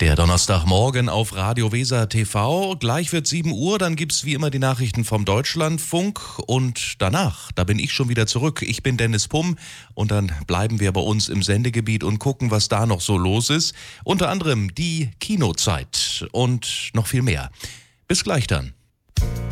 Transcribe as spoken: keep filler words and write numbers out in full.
Der Donnerstagmorgen auf Radio Weser T V. Gleich wird sieben Uhr, dann gibt's wie immer die Nachrichten vom Deutschlandfunk und danach, da bin ich schon wieder zurück. Ich bin Dennis Pumm und dann bleiben wir bei uns im Sendegebiet und gucken, was da noch so los ist. Unter anderem die Kinozeit und noch viel mehr. Bis gleich dann.